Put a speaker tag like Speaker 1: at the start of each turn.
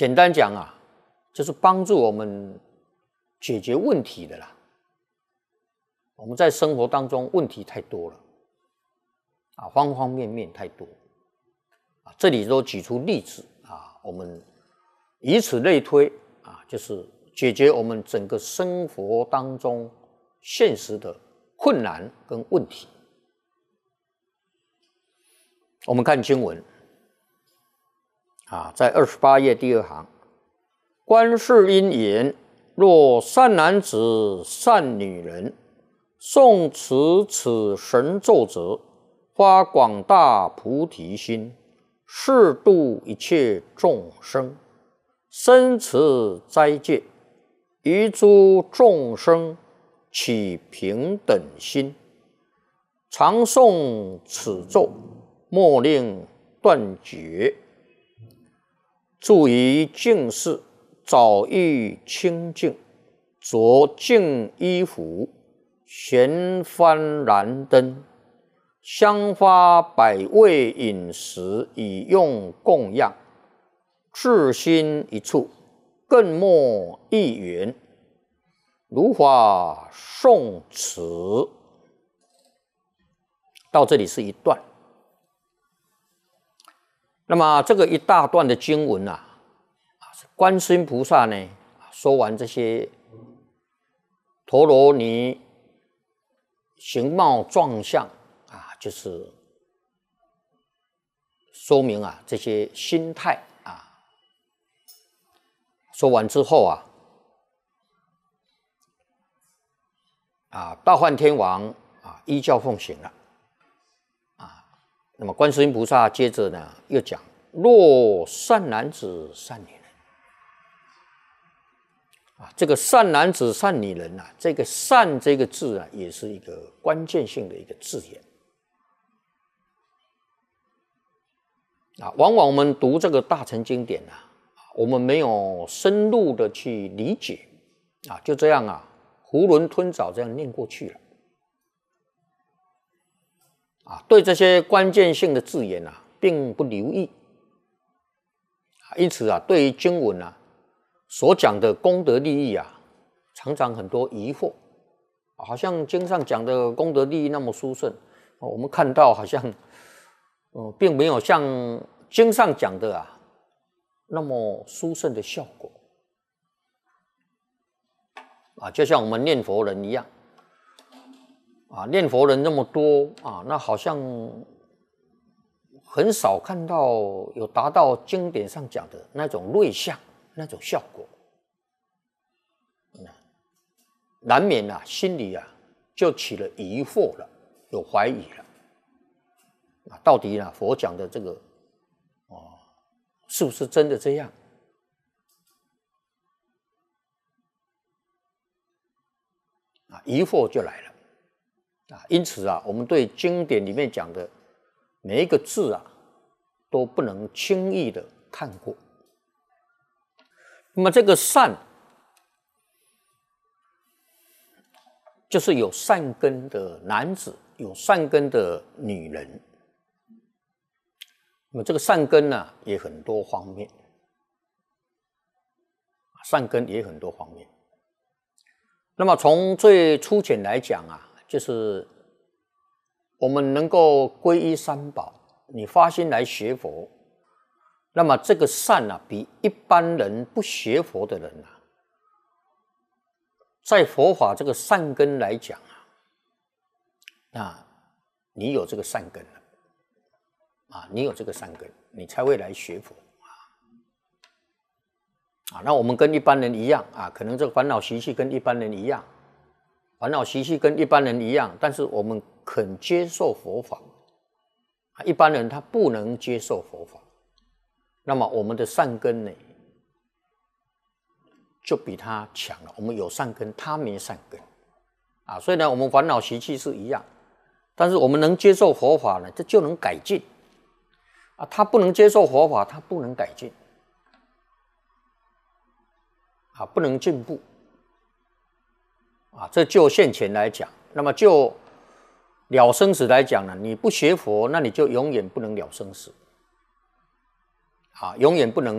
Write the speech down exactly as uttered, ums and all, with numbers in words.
Speaker 1: 简单讲啊，就是帮助我们解决问题的啦。我们在生活当中问题太多了啊，方方面面太多啊，这里都举出例子啊，我们以此类推啊，就是解决我们整个生活当中现实的困难跟问题。我们看经文啊，在二十八页第二行，观世音言：若善男子、善女人，诵持此神咒者，发广大菩提心，誓度一切众生，生持斋戒，于诸众生起平等心，常诵此咒，莫令断绝。住于净室，早浴清净，着净衣服，悬幡燃灯，香花百味饮食，以用供养。至心一处，更莫一缘，如法诵持。到这里是一段。那么这个一大段的经文啊，观世音菩萨呢说完这些陀罗尼形貌状相啊，就是说明啊这些心态啊。说完之后啊，啊大梵天王啊依教奉行了。那么观世音菩萨接着呢又讲：若善男子、善女人啊，这个善男子、善女人啊，这个善这个字啊，也是一个关键性的一个字眼啊。往往我们读这个大乘经典啊，我们没有深入的去理解啊，就这样啊，囫囵吞枣这样念过去了。啊，对这些关键性的字眼啊，并不留意，因此啊，对于经文啊所讲的功德利益啊，常常很多疑惑，好像经上讲的功德利益那么殊胜，我们看到好像，呃，并没有像经上讲的啊那么殊胜的效果，啊，就像我们念佛人一样。啊，念佛人那么多啊，那好像很少看到有达到经典上讲的那种瑞相、那种效果，难免啊，心里啊就起了疑惑了，有怀疑了。啊，到底呢，佛讲的这个哦，是不是真的这样？啊，疑惑就来了。啊，因此啊，我们对经典里面讲的每一个字啊，都不能轻易的看过。那么这个善，就是有善根的男子，有善根的女人。那么这个善根呢、啊，也很多方面，善根也很多方面。那么从最粗浅来讲啊，就是我们能够皈依三宝，你发心来学佛，那么这个善啊，比一般人不学佛的人啊，在佛法这个善根来讲啊，那你有这个善根了啊，你有这个善根，你才会来学佛啊。啊，那我们跟一般人一样啊，可能这个烦恼习气跟一般人一样。烦恼习气跟一般人一样，但是我们肯接受佛法，一般人他不能接受佛法，那么我们的善根呢，就比他强了。我们有善根，他没善根，啊，所以呢，我们烦恼习气是一样，但是我们能接受佛法呢，这就能改进，啊，他不能接受佛法，他不能改进，啊，不能进步。啊，这就现前来讲，那么就了生死来讲呢，你不学佛，那你就永远不能了生死，啊，永远不能